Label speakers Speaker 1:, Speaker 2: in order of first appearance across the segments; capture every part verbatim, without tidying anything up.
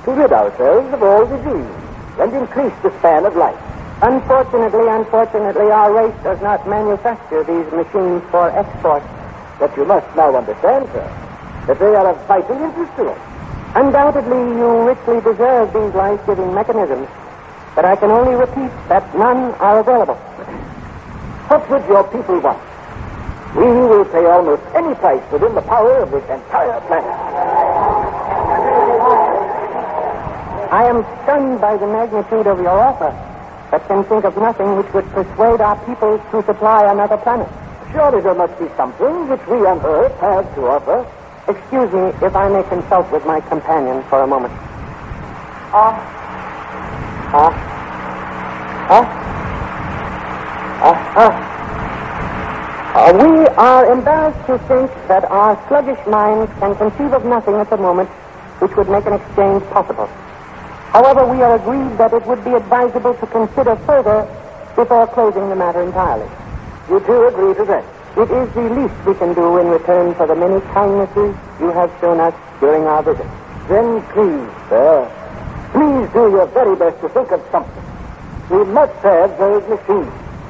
Speaker 1: to rid ourselves of all disease and increase the span of life.
Speaker 2: Unfortunately, unfortunately, our race does not manufacture these machines for export.
Speaker 1: But you must now understand, sir, that they are of vital interest to us.
Speaker 2: Undoubtedly, you richly deserve these life-giving mechanisms, but I can only repeat that none are available.
Speaker 1: What would your people want? We will pay almost any price within the power of this entire planet.
Speaker 2: I am stunned by the magnitude of your offer, but can think of nothing which would persuade our people to supply another planet.
Speaker 1: Surely there must be something which we on Earth have to offer.
Speaker 2: Excuse me if I may consult with my companion for a moment. Ah. Ah. Ah. Ah. Ah. Uh, we are embarrassed to think that our sluggish minds can conceive of nothing at the moment which would make an exchange possible. However, we are agreed that it would be advisable to consider further before closing the matter entirely.
Speaker 1: You two agree to that?
Speaker 2: It is the least we can do in return for the many kindnesses you have shown us during our visit.
Speaker 1: Then please, sir, please do your very best to think of something. We must have those machines.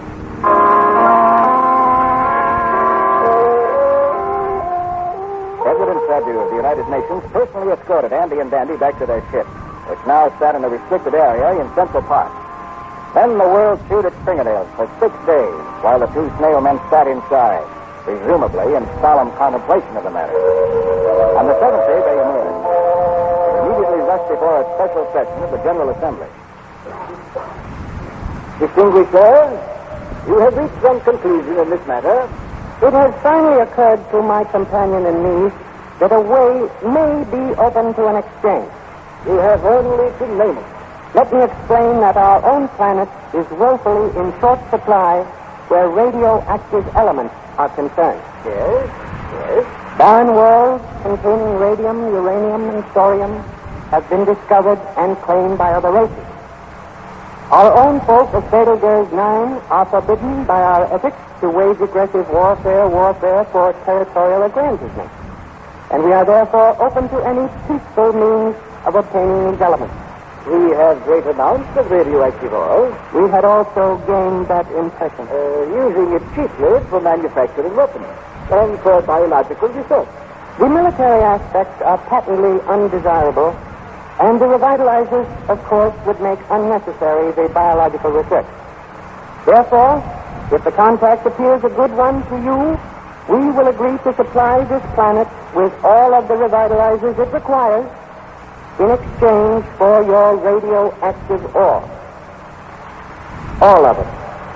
Speaker 1: President Sadu of the United Nations personally escorted Andy and Dandy back to their ship, which now sat in a restricted area in Central Park. Then the world chewed its fingernails for six days while the two snail men sat inside, presumably in solemn contemplation of the matter. On the seventh day, they emerged. They immediately rushed before a special session of the General Assembly. Distinguished sirs, you have reached some conclusion in this matter.
Speaker 2: It has finally occurred to my companion and me that a way may be open to an exchange.
Speaker 1: You have only to name it.
Speaker 2: Let me explain that our own planet is woefully in short supply where radioactive elements are concerned.
Speaker 1: Yes, yes.
Speaker 2: Barren worlds containing radium, uranium, and thorium have been discovered and claimed by other races. Our own folk of Betelgeuse nine are forbidden by our ethics to wage aggressive warfare, warfare for territorial aggrandizement. And we are therefore open to any peaceful means of obtaining these elements.
Speaker 1: We have great amounts of radioactive oil.
Speaker 2: We had also gained that impression.
Speaker 1: Uh, using it chiefly for manufacturing weapons and for biological research.
Speaker 2: The military aspects are patently undesirable, and the revitalizers, of course, would make unnecessary the biological research. Therefore, if the contract appears a good one to you, we will agree to supply this planet with all of the revitalizers it requires in exchange for your radioactive ore. All of it.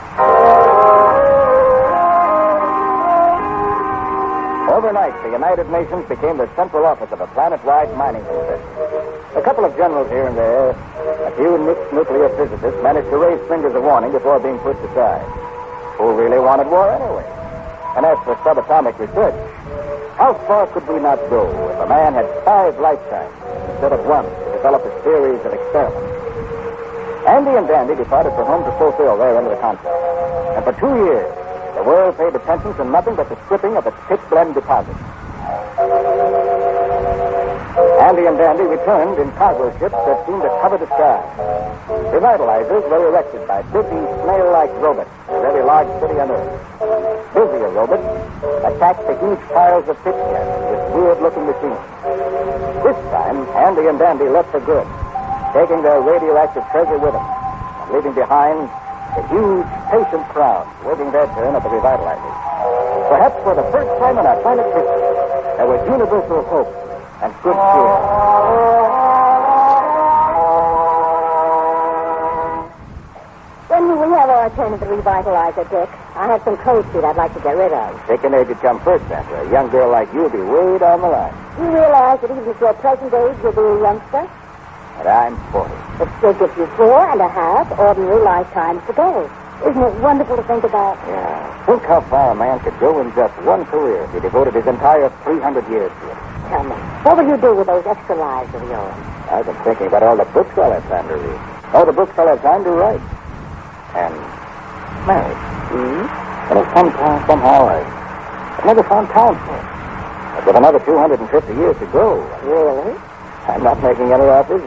Speaker 1: Overnight, the United Nations became the central office of a planet-wide mining concern. A couple of generals here and there, a few mixed nuclear physicists managed to raise fingers of warning before being pushed aside. Who really wanted war anyway? And as for subatomic research, how far could we not go if a man had five lifetimes instead of one to develop a series of experiments? Andy and Dandy departed for home to fulfill their end of the contract. And for two years, the world paid attention to nothing but the stripping of its pitchblende deposits. Andy and Dandy returned in cargo ships that seemed to cover the sky. Revitalizers were erected by busy, snail-like robots in every large city on Earth. Busier robots attacked the huge piles of pitch gas with weird-looking machines. This time, Andy and Dandy left for good, taking their radioactive treasure with them, and leaving behind a huge, patient crowd waiting their turn at the revitalizers. Perhaps for the first time in our planet's history, there was universal hope and good cheer.
Speaker 3: When will we have our turn at the revitalizer, Dick? I have some cold feet I'd like to get rid of.
Speaker 1: Taking age would come first, Sandra. A young girl like you will be way down the line.
Speaker 3: You realize that even at your present age, you'll be a youngster?
Speaker 1: And I'm forty.
Speaker 3: It still gives you four and a half ordinary lifetimes to go. Isn't it wonderful to think about?
Speaker 1: Yeah. Think how far a man could go in just one career if he devoted his entire three hundred years to it.
Speaker 3: Tell me, what will you do with those extra lives of yours?
Speaker 1: I've been thinking about all the books I'll have time to read. All the books I'll have time to write. And marriage.
Speaker 3: Hmm?
Speaker 1: And sometime, somehow, I, I've never found time for it. I've got another two hundred fifty years to go.
Speaker 3: Really?
Speaker 1: I'm not making any offers